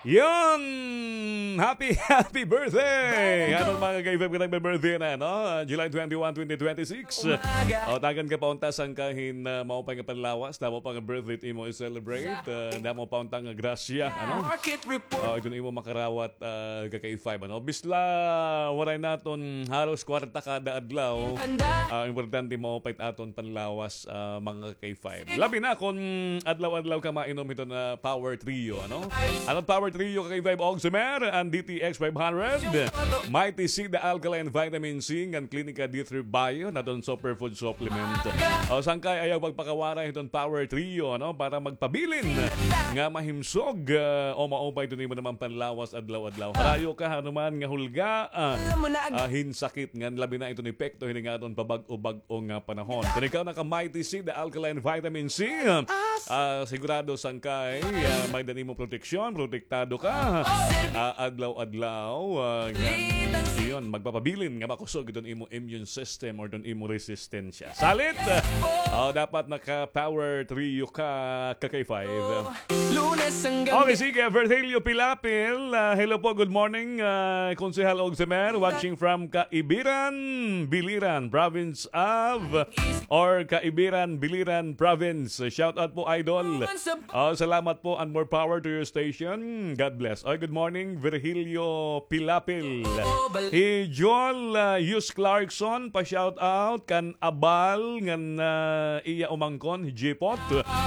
Yun! Happy birthday! Anong mga kaibab ka nagbe-birthday na, no? July 21, 2026. O, tagan ka pauntas ang kahin na maupay nga panlawas. Damo pa nga birthday imo i-celebrate. Damo pa untang nga grasya, ano? O, ito imo makarawat kaka-5, ano? Bisla, waray naton halos kwarta kada adlaw. Importante maupay aton panlawas mga kaka-5. Labi na kung adlaw-adlaw ka mainom ito na Power Trio, ano? Anong Power Trio kaka-5 Oximer and DTX 500, Mighty C, the Alkaline Vitamin C, and Clinica D3 Bio na doon superfood supplement. O sangkay ayaw pagpakawaray itong Power Trio, ano, para magpabilin nga mahimsog o maupay doon mo naman panlawas adlaw-adlaw. Harayo ka hanuman nga hulga, hinsakit nga labi na itong epekto hindi nga doon pabag-o-bag-o nga panahon. Kung ikaw naka Mighty C, the Alkaline Vitamin C, sigurado sangkay may dani mo proteksyon, protektado ka adlaw-adlaw yun, magpapabilin nga makusog itong imo immune system or itong imo resistensya. Salit! Dapat naka-Power Trio ka kaka-5. Okay, sige. Virgilio Pilapil. Hello po, good morning. Konsehal Ogsemer, watching from Kaibiran, Biliran, Province of Kaibiran, Biliran Province. Shout out po, Idol. Salamat po and more power to your station. God bless. Good morning, Virgilio Pilapil. Joel Yus Clarkson, pa-shout out kan Abal ngan iya umangkon Jipot.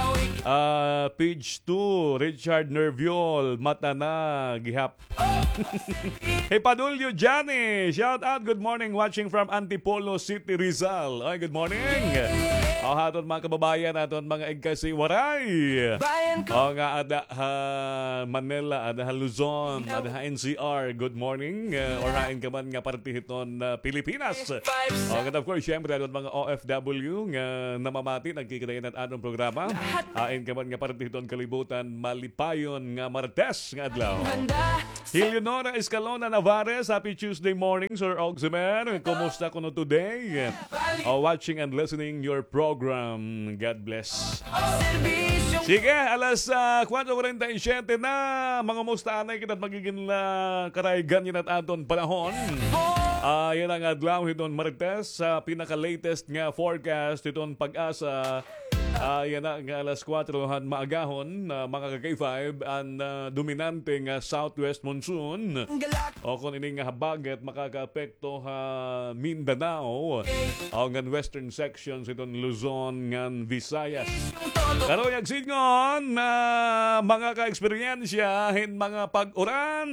Page 2, Richard Nerviol, mata na gihap. Hey Padulyo Johnny, shout out, good morning, watching from Antipolo City, Rizal. Good morning. Haton mga kababayan, haton mga igkasi waray. Nga ada Manila, ada Luzon, ada NCR, good morning. Or hain ka man nga partihiton Pilipinas. And of course, syempre, haton mga OFW nga namamati, nagkikitayin at anong programa. Hain ka man nga partihiton kalibutan, malipayon nga Martes nga adlaw. Eleonora Escalona Navarez, happy Tuesday morning, Sir Ogzimer. Kumusta ko no today? Watching and listening your program. God bless. Sige, alas 4:47 na. Mga mustaanay kita at magiging karaygan yun at aton panahon. Yan ang adlaw itong Martes sa pinaka-latest nga forecast itong pag-asa. Yan na nga alas 4 maagahon, mga kaka-5 ang dominante nga southwest monsoon. O kung ini nga habagat makaka-apekto Mindanao o nga western sections itong Luzon nga Visayas. Pero yung singon mga ka-eksperyensya mga pag-uran.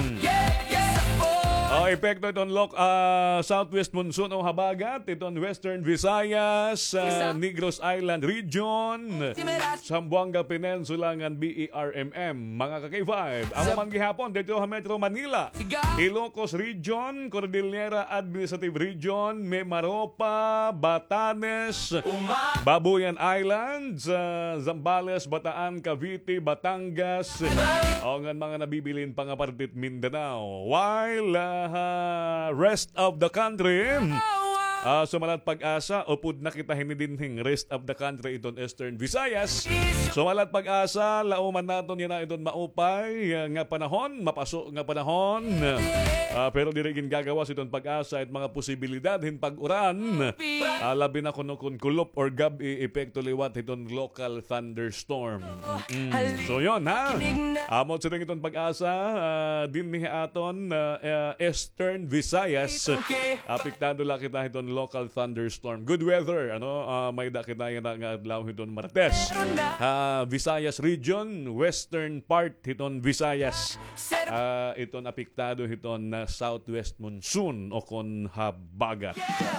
Epekto itong southwest monsoon o habagat, itong western Visayas, Negros Island region, Zamboanga Peninsula ng BERMM, mga kaka-5. Ang manggihapon dito sa Metro Manila, Ilocos region, Cordillera Administrative region, Mimaropa, Batanes, Babuyan Islands, Zambales, Bataan, Cavite, Batangas, o nga mga nabibilin pangapartit Mindanao. While rest of the country, sumalat pag-asa, upod na kita hinidinhing rest of the country itong Eastern Visayas. Sumalat pag-asa, lauman naton yan na itong maupay nga panahon, mapaso nga panahon. Pero dirigin gagawas itong pag-asa at mga posibilidad hin pag-uran. Labi na kung kulop or gabi epekto liwat itong local thunderstorm. So yun ha. Amot sa rin itong pag-asa, din ni aton Eastern Visayas. Apektado lang kita itong local thunderstorm. Good weather, may dakitayan na nga adlaw hiton Martes. Visayas region, western part hiton Visayas. Iton apektado hiton southwest monsoon o kon habagat.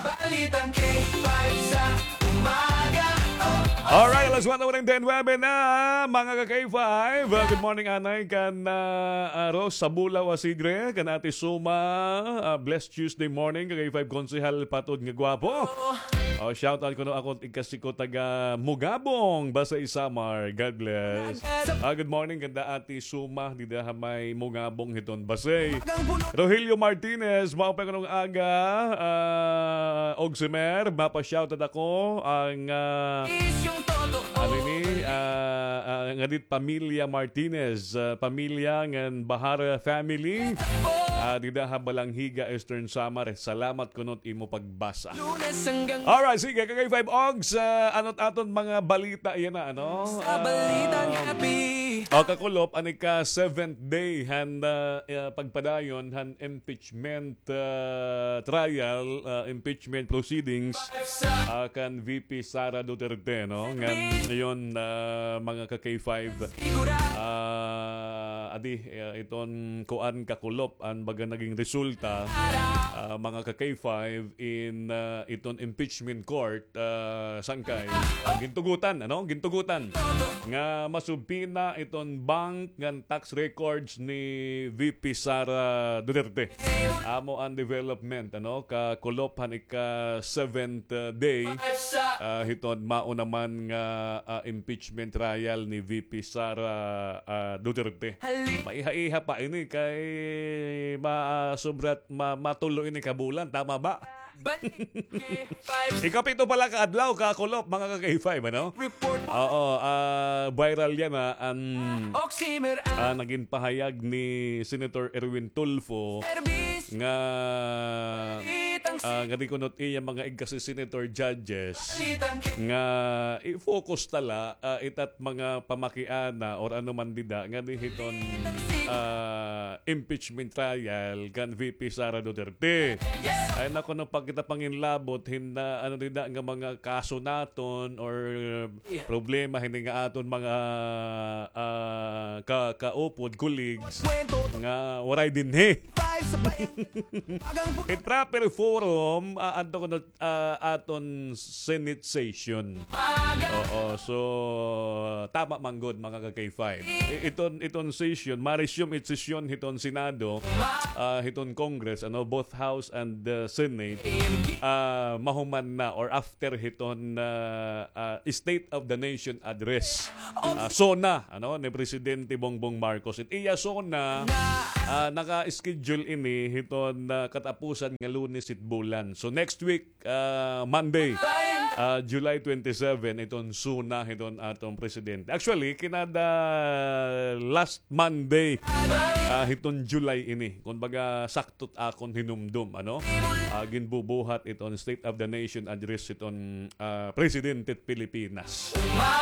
Alright, alas 1:10 na mga kaka-5. Good morning anay kan Ros Sabulaw Asigre kan Ate Suma. Blessed Tuesday morning kaka-5 konsehal patod nga gwapo. Shout out ko no ako kasi ko taga Mugabong Basa Isamar. God bless. Good morning kanda Ate Suma di da may Mugabong hiton Basay. Rogelio Martinez mao pa kanong aga Ogsemer mapa shout out ako ang ngadit pamilya Martinez, pamilya ng Bahara family. Dida Balanghiga, Eastern Samar. Salamat kunot imo pagbasa. Alright, sige, kagay 5 Ogs, anot aton mga balita yan na, ano? Kakulop, anika 7th day han pagpadayon han impeachment trial, impeachment proceedings kan VP Sara Duterte, no? Ngayon mga ka-K5 iton kuan kakulop an baga naging resulta mga ka-K5 in iton impeachment court sangkay gintugutan, ano? Gintugutan nga masubina iton bank ngan tax records ni VP Sara Duterte. Amo ang development, ano? Kakulop han ika 7th day hiton mao naman nga impeachment trial ni VP Sara Duterte. Maiha-iha pa ini kay sobrat matulo ini kabulan, tama ba? Ikapito pala kaadlaw kakulop mga ka-K5, ano? Oo, viral yan naging pahayag ni Senator Erwin Tulfo nga gadi kunot iya mga igkasi senator judges nga i-focus tala itat mga pamakiana or ano man dida nga hiton impeachment trial kan VP Sara Duterte. Ay nako no pag kita panginlabot hinda ano dida nga mga kaso naton or problema hindi nga aton mga kaupod colleagues nga waray dinhi. In proper forum aton Senate session. Oo, so tama manggod mga ka-K5. Iton session, ma-resume it session hiton Senado, hiton Congress, ano, both House and Senate, mahuman na or after hiton State of the Nation address. SONA, ano, ni Presidente Bongbong Marcos. Iya SONA naka-schedule ini hiton katapusan nga Lunes it bulan. So next week Monday, July 27 iton suna hiton atong presidente. Actually kinada last Monday hiton July ini. Kumbaga saktot akon hinumdum, ano? Ginbubuhat iton State of the Nation address iton Presidente Pilipinas.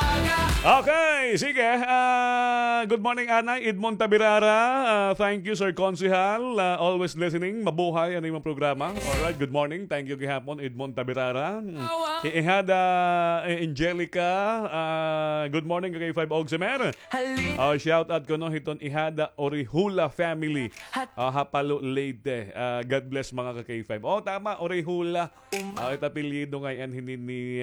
Okay, sige. Good morning Anay Edmond Tabirara. Thank you Sir Konsihal. Always listening. Mabuhay ano yung programa. Alright, good morning. Thank you gihapon Edmond Tabirara. Ihada Angelica. Good morning kay 5 Ogsemer. Shout out ko no hiton ihada Orihula family. Hapalo Leyte. God bless mga ka-K5. Tama Orihula. Ito apelyido ngayon ni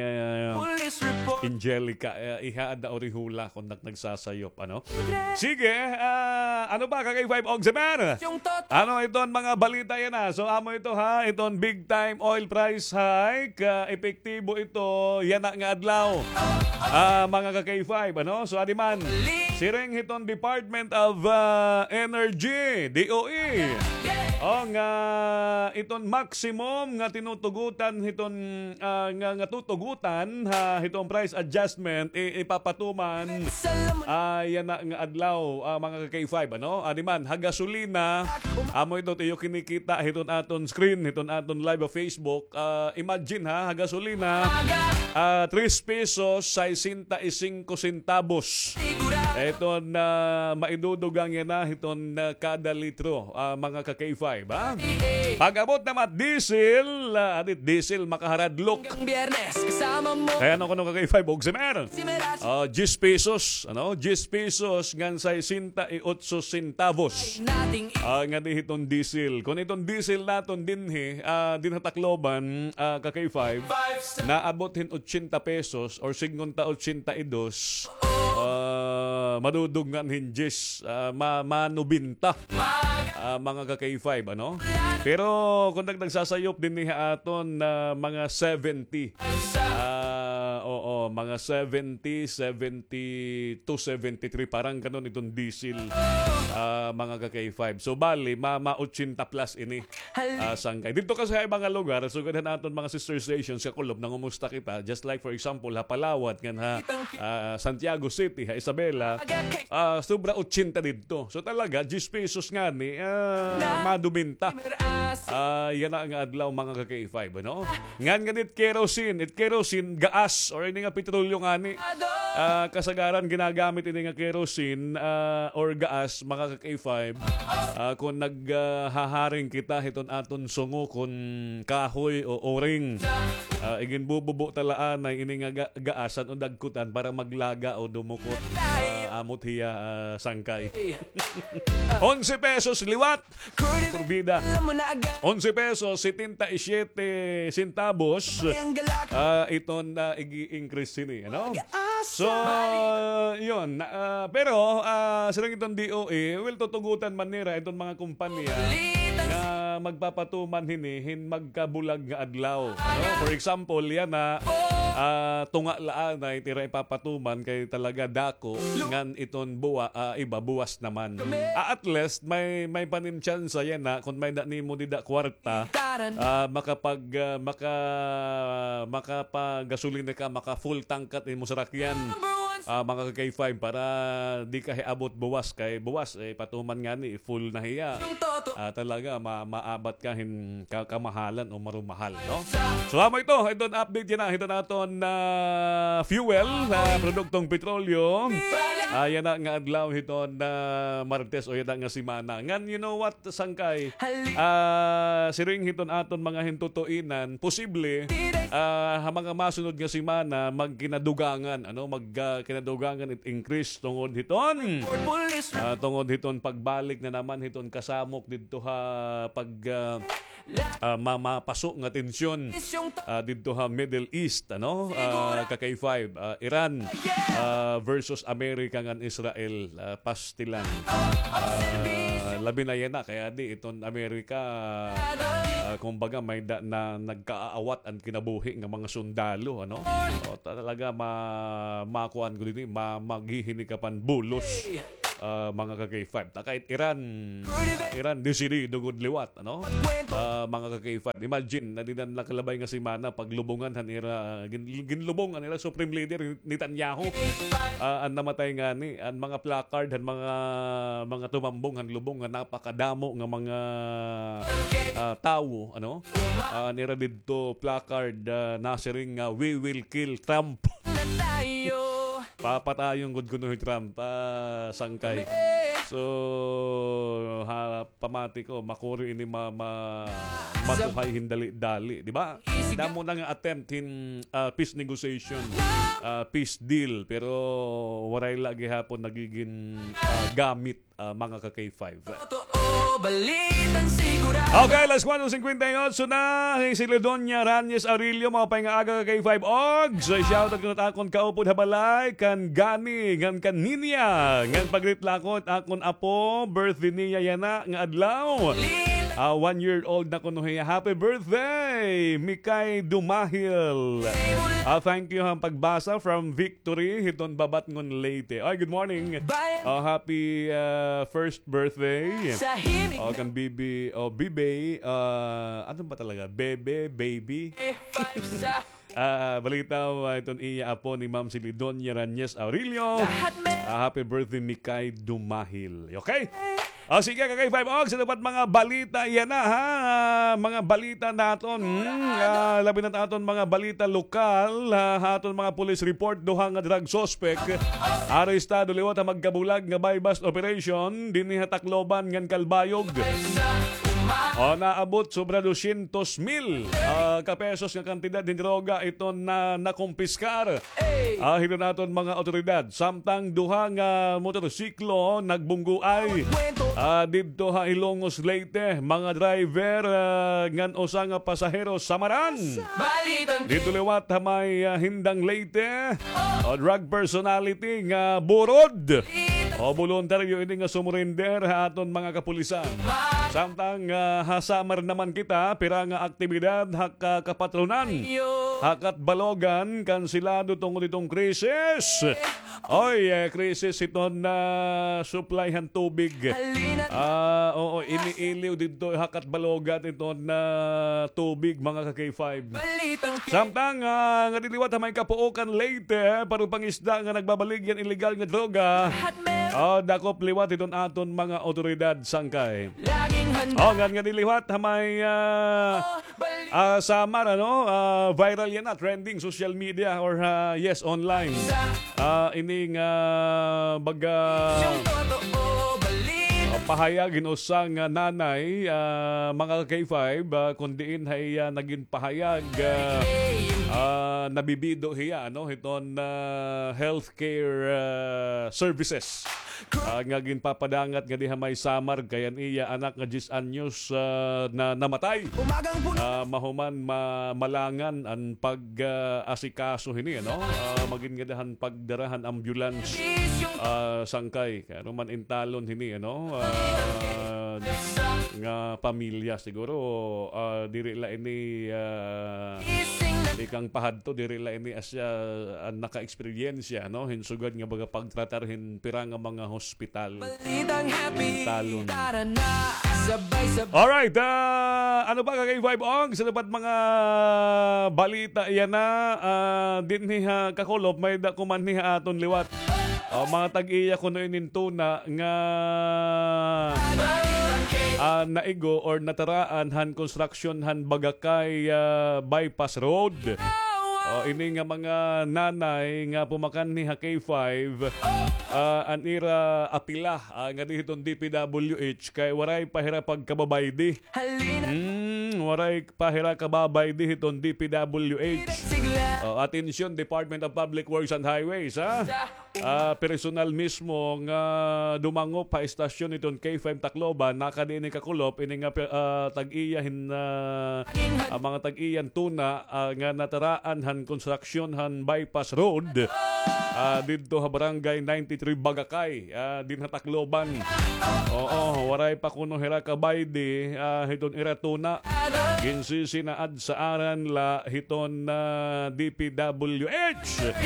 Angelica. Ihada Orihula kung nagsasayop, ano? Sige, ano ba ka-K5 Ogsemer? Ano iton mga balita yan na? So amo ito ha, iton big time oil price hike, epektibo ito yan nga adlaw. Mga ka-K5, ano? So adiman, siring hiton Department of Energy, DOE. Nga iton maximum nga tinutugutan hiton nga tutugutan hiton price adjustment ipapatuman yan nga adlaw mga ka-K5, ano? Adiman hagasolina amo ito tayo kinikita hiton aton screen hiton aton live of Facebook. Imagine ha, gasolina 3 pesos 65 centavos. Ito na maidudugang yan na hiton kada litro mga ka-K5, ba? Pag-abot naman diesel, diesel makaharadlok. Kaya ano ko nung ka-K5 Ogsemer? 10 pesos, ano? 10 pesos ngan 68 centavos. Nga di hiton diesel. Kung itong diesel naton dinhi, dinhatakloban ka-K5, naabot hin 80 pesos or 82, madudugan hinjis manubinta mga ka-K5, ano? Pero kung nagsasayop din niya aton mga 70, mga 70 to 73 parang ganun itong diesel mga ka-K5. So bali ma 80 plus ini sangkay. Dito kasi ay mga lugar so ganun naton mga sister stations sa Kulob nangumusta kita just like for example Hapalawat ngan Santiago City, Isabela, sobra 80 dito. So talaga 10 pesos nga ni maduminta. Yan ang adlaw mga ka-K5 ano. Ngan ganit kerosene gas or ini nga petrolyo nga ni kasagaran ginagamit ini nga kerosene or gas mga ka-K5 kung naghaharing kita hiton aton sungo kun kahoy o oring igin bububo talaan ay ini nga gaasan o dagkutan para maglaga o dumukot amot hiya sangkay. 11 pesos liwat turbida. 11 pesos 77 centavos iton igi-increase ini ano. So yun pero sila itong DOE will tutugutan man nila itong mga kumpanya nga magpapatuman hin magkabulag nga adlaw no? For example yan tunga laan na itira ipapatuman kay talaga dako ngan iton iba buwas naman at least may panin chance yan na kung may nimo dida kwarta makapagasolina ka maka full tankat mo sa rakyan mga K5 para di ka abot buwas kay buwas patuman nga ni full na hiya talaga maabat ka kamahalan o marumahal no. So ito update yan na ito naton fuel produktong petrolyo yan na nga adlaw hiton Martes o yan nga simana ngan you know what sangkay siring hiton aton mga hintutuinan posible mga masunod nga simana magkinadugangan kinadugangan it increase tungod hiton pagbalik na naman hiton kasamok dito pag mamapasok nga tensyon dito Middle East ka-K5 Iran versus Amerika ngan Israel pastilan labi na yan na kaya di iton Amerika kumbaga may na nagkaawat ang kinabuhi ng mga sundalo ano o talaga makuan ko din maghihini-kapan bulos mga ka-K5 kahit Iran disiri dugod liwat ano mga ka-K5 imagine na dinan nakalabay nga simana paglubungan hanira ginlubong nila Supreme Leader Netanyahu ang namatay nga ni ang mga placard han mga tumambong han lubong nga napakadamo nga mga tawo ano nira didto placard nasiring nga we will kill Trump papatayong good kuno Trump sangkay. So pamati ko makuri ini makuhay hindali-dali, di ba? Damo na nga attempt in peace negotiation, peace deal pero waray lagi hapon nagiging gamit mga ka-K5. Okay, last 1:58 na si Ledonia Ranyes Aurelio mga paingaaga ka-K5 Ogs. Shoutout ko na akon kaupod habalay kan gani ngan kaninya ngan pagritlakot akon apo birthday niya yana nga adlaw. 1-year-old na kuno hiya. Happy birthday Mikay Dumahil. Thank you ang pagbasa from Victory hiton Babatngon Leyte. Good morning. Happy first birthday. Kan Bibi Bibe ano ba talaga? Bebe, baby. Balita iton iya apo ni Ma'am Silidonia Ranyes Aurelio. Happy birthday Mikay Dumahil. Okay? Sige ka-K5 sa dapat mga balita yan na mga balita naton labi na naton mga balita lokal haton mga police report duha nga drug suspect arestado liwat magkabulag nga bypass operation dinhi Tacloban ngan Kalbayog. Naabot sobra 200,000 kapesos nga kantidad din droga ito na nakumpiskar. Hino naton mga otoridad. Samtang duha nga motorsiklo nagbungguay. Didto Ilongos Leyte mga driver ngan usa nga pasahero samaran. Dito liwat may hindang Leyte drug personality nga burod. O voluntaryo ini nga sumurrender aton mga kapulisan. Samtang hasamar naman kita pira nga aktibidad hak kapatronan. Hakat balogan kansilado tungod itong krisis. Oy, krisis iton na supplyhan tubig. Oo, iniiliw dito hakat balogan iton na tubig mga ka-K5. Samtang nga diliwat may kapuokan late para pangisda nga nagbabaligyan illegal nga droga. Dakop liwat iton aton mga otoridad sangkay. Nga diliwat may samar viral yan na trending social media or yes online. Ining baga pahayag inusang nanay mga K5 kundiin hay naging pahayag nabibido hiya hiton healthcare services nga ginpapadangat nga diha may samar kayan iya anak nga 10 anyos na namatay mahuman malangan ang pag-asikaso hini magingadahan pagdarahan ambulance sangkay kaya man intalon hini nga pamilya siguro diri la ini ikang pahadto diri la ini asya naka-eksperyensya hinsugad nga baga pagtratarhin pira nga mga hospital talon. Alright, ano ba kay Vibe Ong sa dapat mga balita iyan na dinhi kakulop may da kuman ni aton liwat mga tag-iya kuno inintuna nga naigo or nataraan han construction han bagakay bypass road. Ini nga mga nanay nga pumakan ni K5 anira apila nga dihiton DPWH kay waray pahira pagkababaydi. Waray pahira kababaydi hiton DPWH. Atensyon Department of Public Works and Highways personal mismo nga dumangop pa istasyon iton K5 Tacloban nakadini kakulop ini nga tag-iyahin mga tag-iyan tuna nga nataraan han construction han bypass road dito ha barangay 93 Bagakay din ha Tacloban. Waray pa kuno hira kabaydi hiton ira tuna ginsi sinaad sa aran la hiton DPWH.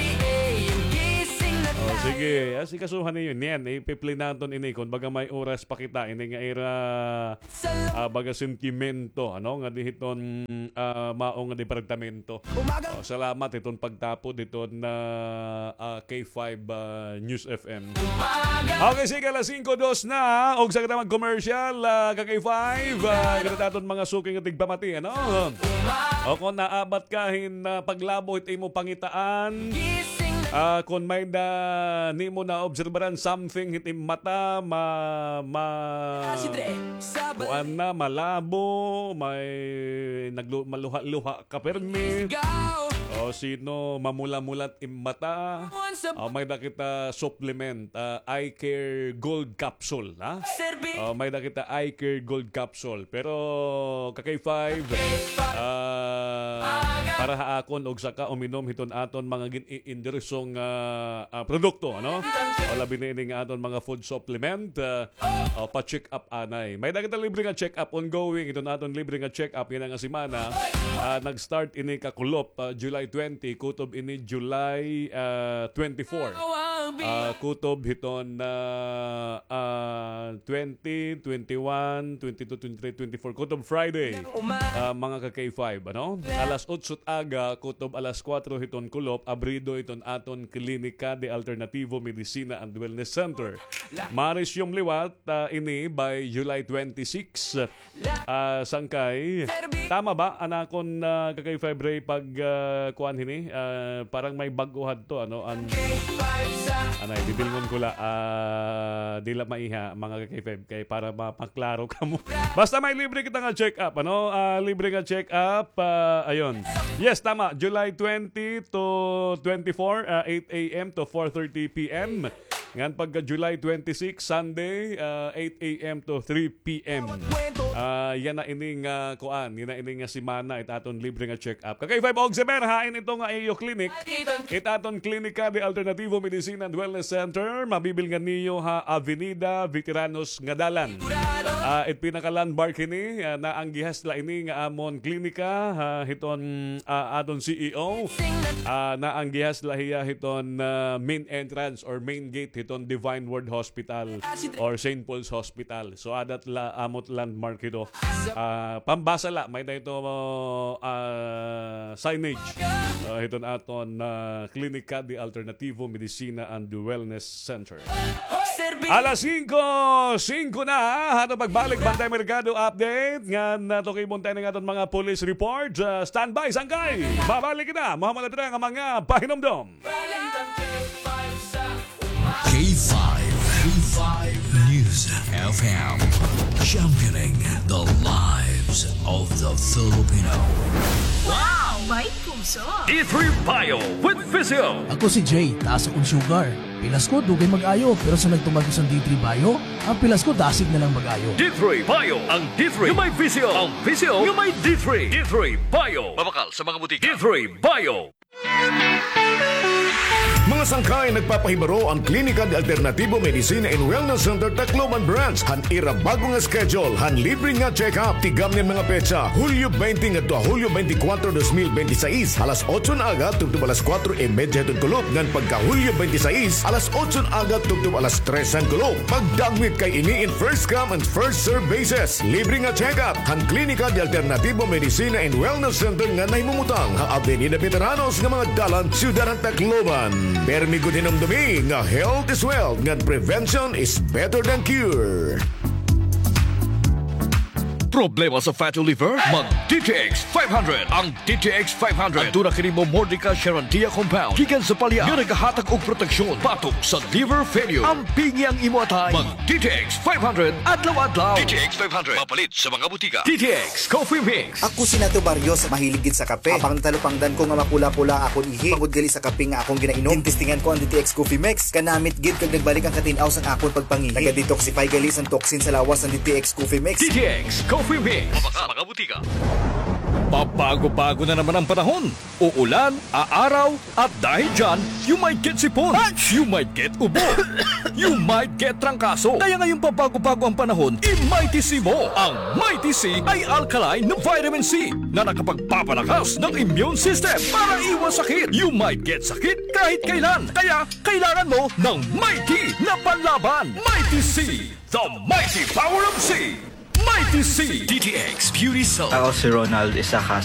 Sige, kasuhan niyo yan. Ipiplay natin ini kung baga may oras pa kita. Ini nga ira baga sentimento. Nga dihiton maong nga departamento. Salamat iton pagtapo diton K5 News FM. Okay, sige, alas 5:02 na. Og sa kita mag-commercial K5. Ganitaton mga suking at tigpamati. O kung naabat kahin paglabo iti mo pangitaan. Kung may ni mo na obserbaran something hiti mata buwan na malabo may maluha-luha ka permi o sino mamula-mulat mata may nakita supplement eye care gold capsule may nakita eye care gold capsule pero K5 para haakon og saka uminom hiton aton mga gin-inderesong produkto o labi na ini nga aton mga food supplement pa-check up anay may nakita libre nga check up ongoing iton aton libre nga check up yan nga semana nag-start ini kakulop July 20 kutob ini July 24 kutob hiton 20, 21, 22, 23, 24 kutob Friday mga ka-K5 alas 8 aga kutob alas 4 hiton kulop abrido iton aton Klinika de Alternativo Medicina and Wellness Center. Maris yung liwat ini by July 26 sangkay. Tama ba anakon kakay February pag kuan hini parang may baguhan to anay bibilngon ko la dila maiha mga kakay Feb kay para mapaklaro ka mo. Basta may libre kita nga check up libre nga check up ayon. Yes tama July 20 to 24 8 a.m. to 4:30 p.m. Ngan pagka July 26, Sunday, 8 a.m. to 3 p.m. Yan na ining kuan, yan na ining simana itaton libre nga check-up. Kagay 5 October, hain ito nga iyo clinic. Itaton Klinika de Alternativo Medicine and Wellness Center. Mabibil nga niyo ha Avenida Veteranos nga dalan. It pinaka-landmark ini na ang gihas la ini nga amon klinika hiton aton CEO na ang gihas la hiya hiton main entrance or main gate hiton Divine Word Hospital or St. Paul's Hospital. So adat la amot landmark ito. Pambasa la may dito signage hiton aton Klinika de Alternativo Medicina and Wellness Center. Alas 5 na hato pagbalik Bantay Mercado update nga nato kay montay ng aton mga police report. Standby sangkay. Babalik na mamalatrang ang mga pahinomdom. K5 News FM, championing the lives of the Filipino. Wow! May puso! D3 Bio with Physio. Ako si Jay, taas akong sugar. Pilas ko, dugay mag-ayo. Pero sa nagtumagos ang D3 Bio, ang pilas ko, dasig na lang mag-ayo. D3 Bio. Ang D3 yung may Physio. Ang Physio yung may D3. D3 Bio. Mabakal sa mga butika. D3 Bio. Mga sangkay nagpapahibaro ang Klinika de Alternativo Medicina and Wellness Center Tacloban Branch. Han ira bago nga schedule, han libre nga check-up. Tigam ni mga petsa, Hulyo 20 nga to Hulyo 24, 2026. Alas 8 na agad, tugtub alas 4:30 hatod kulop. Ngan pagka Hulyo 26, alas 8 na agad, tugtub alas 3 ang kulop. Pagdagwit kay ini in first come and first serve basis. Libre nga check-up. Han Klinika de Alternativo Medicina and Wellness Center nga naimumutang ha Avenida Veteranos nga mga dalan, Ciudad Tacloban. Permi ko dinamdumi nga health is wealth, nga prevention is better than cure. Problema sa fatty liver? Mag DTX 500. Ang DTX 500 ang dura kini mo Mordica Charantia compound gikan sa palya nga nagahatag og proteksyon batok sa liver failure. Ang pingi ang imo atay. Mag DTX 500 adlaw-adlaw. DTX 500 mapalit sa mga butika. DTX Coffee Mix. Ako si Nato Barrios, mahiligid sa kape. Apang natalupangdan ko nga mapula-pula akong ihi. Pagod gali sa kape nga akong ginainom. Tintistingan ko ang DTX Coffee Mix. Kanamit gid kag nagbalik ang katinaw sang akong pagpangihi. Naga-detoxify gali sang toxin sa lawas ng DTX Coffee Mix. DTX Coffee Mix. Mabaka mga butika. Pabago-bago na naman ang panahon. Uulan, aaraw, at dahil dyan, you might get sipon. You might get ubo. You might get trangkaso. Kaya ngayong pabago-bago ang panahon, i-Mighty C mo. Ang Mighty C ay alkaline na vitamin C na nakapagpapalakas ng immune system para iwas sakit. You might get sakit kahit kailan. Kaya kailangan mo ng Mighty na panlaban. Mighty C, the mighty power of C. Mighty C. DTX Beauty Soap. Ako si Ronald, isa ka